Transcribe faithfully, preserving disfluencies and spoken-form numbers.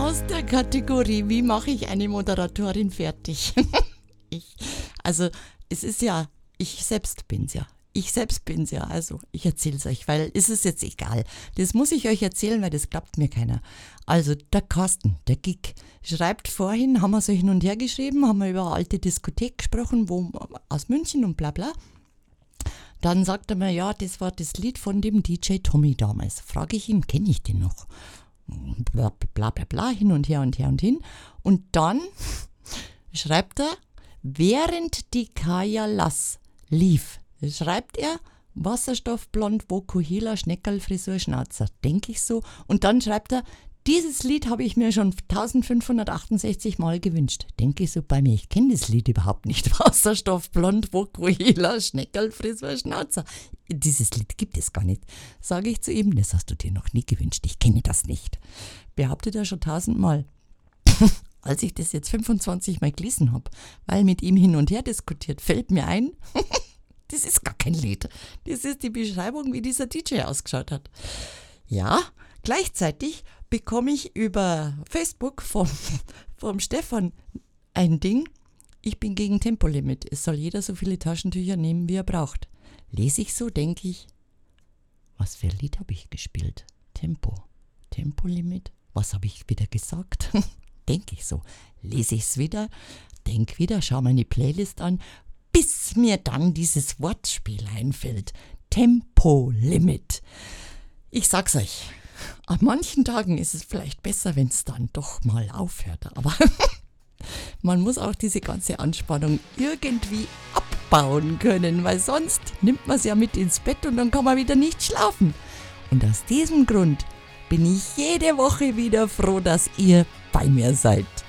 aus der Kategorie, wie mache ich eine Moderatorin fertig? ich, also es ist ja, ich selbst bin's ja. Ich selbst bin's ja, also ich erzähl's euch, weil es ist jetzt egal. Das muss ich euch erzählen, weil das glaubt mir keiner. Also der Carsten, der Gig, schreibt vorhin, haben wir so hin und her geschrieben, haben wir über eine alte Diskothek gesprochen, wo aus München und bla bla. Dann sagt er mir, ja, das war das Lied von dem D J Tommy damals. Frage ich ihn, kenne ich den noch? Bla bla bla bla, hin und her und her und hin. Und dann schreibt er, während die Kaya Lass lief, schreibt er, Wasserstoffblond, Vokuhila, Schneckerl, Frisur, Schnauzer. Denke ich so. Und dann schreibt er, dieses Lied habe ich mir schon eintausendfünfhundertachtundsechzig Mal gewünscht. Denke ich so bei mir, ich kenne das Lied überhaupt nicht. Wasserstoffblond, Vokuhila, Schneckerl, Frisur, Schnauzer. Dieses Lied gibt es gar nicht. Sage ich zu ihm, das hast du dir noch nie gewünscht. Ich kenne das nicht. Behauptet er schon tausendmal. Als ich das jetzt fünfundzwanzig Mal gelesen habe, weil mit ihm hin und her diskutiert, fällt mir ein, das ist gar kein Lied. Das ist die Beschreibung, wie dieser D J ausgeschaut hat. Ja, gleichzeitig bekomme ich über Facebook vom, vom Stefan ein Ding. Ich bin gegen Tempolimit. Es soll jeder so viele Taschentücher nehmen, wie er braucht. Lese ich so, denke ich, was für ein Lied habe ich gespielt? Tempo. Tempolimit? Was habe ich wieder gesagt? Denke ich so. Lese ich es wieder, denke wieder, schaue meine Playlist an, bis mir dann dieses Wortspiel einfällt. Tempolimit. Ich sag's euch, an manchen Tagen ist es vielleicht besser, wenn es dann doch mal aufhört. Aber man muss auch diese ganze Anspannung irgendwie abbauen können, weil sonst nimmt man es ja mit ins Bett und dann kann man wieder nicht schlafen. Und aus diesem Grund bin ich jede Woche wieder froh, dass ihr bei mir seid.